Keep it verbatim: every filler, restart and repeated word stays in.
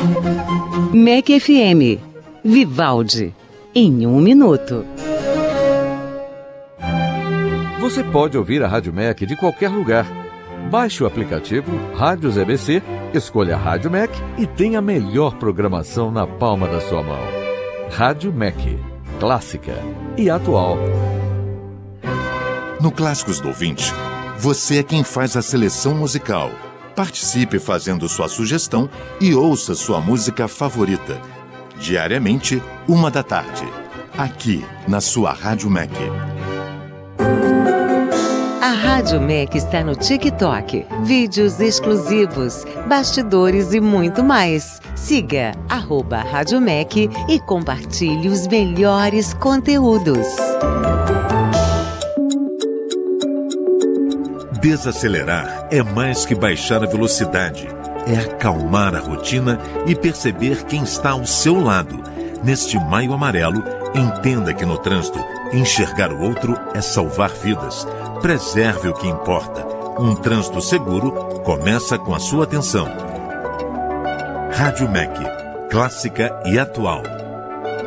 M E C F M. Vivaldi. Em um minuto. Você pode ouvir a Rádio M E C de qualquer lugar. Baixe o aplicativo Rádio Z B C, escolha a Rádio M E C e tenha a melhor programação na palma da sua mão. Rádio M E C. Clássica e atual. No Clássicos do Ouvinte, você é quem faz a seleção musical. Participe fazendo sua sugestão e ouça sua música favorita. Diariamente, uma da tarde. Aqui, na sua Rádio M E C. A Rádio M E C está no TikTok. Vídeos exclusivos, bastidores e muito mais. Siga arroba Rádio M E C e compartilhe os melhores conteúdos. Desacelerar é mais que baixar a velocidade. É acalmar a rotina e perceber quem está ao seu lado. Neste Maio Amarelo, entenda que no trânsito, enxergar o outro é salvar vidas. Preserve o que importa. Um trânsito seguro começa com a sua atenção. Rádio M E C. Clássica e atual.